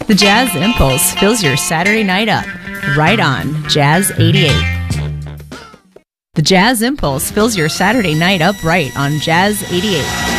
The Jazz Impulse fills your Saturday night up, right on Jazz 88. The Jazz Impulse fills your Saturday night up right on Jazz 88.